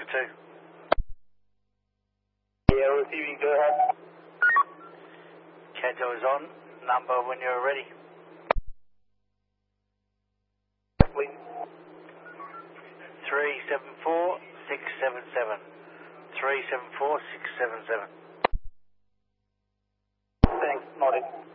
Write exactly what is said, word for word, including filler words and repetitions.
two. Yeah, receiving, go ahead. Canto is on. Number when you're ready. Please. three seven four six seven seven. three seven four six seven seven. Thanks, noted.